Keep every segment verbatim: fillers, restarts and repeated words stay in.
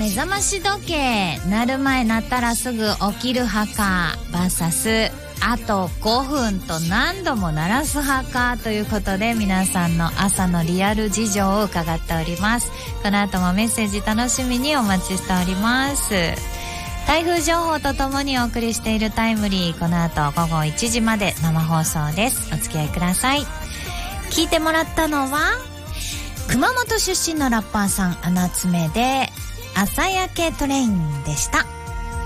目覚まし時計鳴る前鳴ったらすぐ起きる派か ブイエス あとごふんと何度も鳴らす派かということで、皆さんの朝のリアル事情を伺っております。この後もメッセージ楽しみにお待ちしております。台風情報とともにお送りしているタイムリー、この後ごごいちじまで生放送です。お付き合いください。聞いてもらったのは熊本出身のラッパーさん、穴爪で朝焼けトレインでした。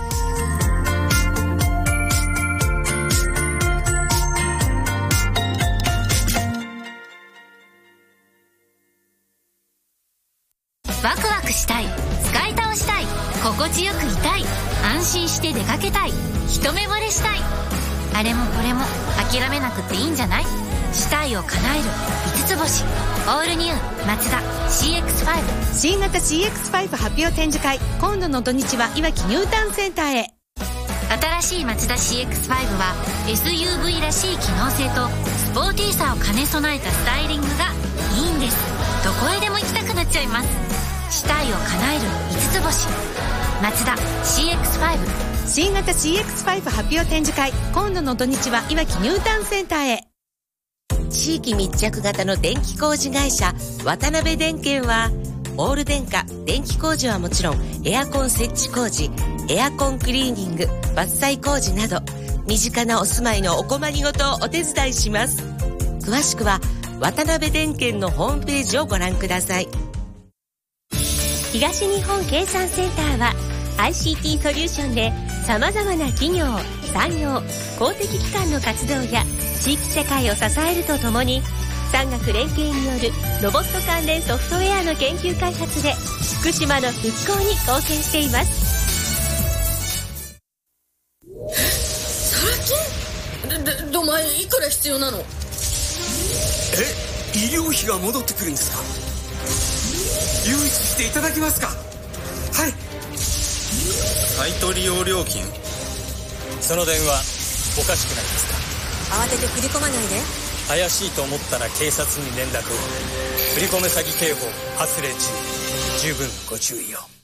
ワクワクしたい、使い倒したい、心地よくいたい、安心して出かけたい、一目惚れしたい、あれもこれも諦めなくていいんじゃない？したいを叶える五つ星オールニューマツダ シーエックスファイブ新型 シーエックスファイブ 発表展示会、今度の土日はいわきニュータウンセンターへ。 新しいマツダ シーエックスファイブ は エスユーブイ らしい機能性とスポーティーさを兼ね備えたスタイリングがいいんです。どこへでも行きたくなっちゃいます。したいを叶える五つ星マツダ シーエックスファイブ。 新型 シーエックスファイブ 発表展示会、今度の土日はいわきニュータウンセンターへ。 地域密着型の電気工事会社渡辺電建は、オール電化電気工事はもちろん、エアコン設置工事、エアコンクリーニング、伐採工事など身近なお住まいのお困りごとをお手伝いします。詳しくは渡辺電建のホームページをご覧ください。 東日本計算センターは アイシーティー ソリューションで様々な企業、産業、公的機関の活動や地域社会を支えるとともに、産学連携によるロボット関連ソフトウェアの研究開発で福島の復興に貢献しています。 サラ金？で、で、お前いくら必要なの？え、 医療費が戻ってくるんですか？融資していただけますか？はい。 サイト利用料金、その電話おかしくないですか？ 慌てて振り込まないで。 怪しいと思ったら警察に連絡を。振り込め詐欺警報発令中、十分ご注意を。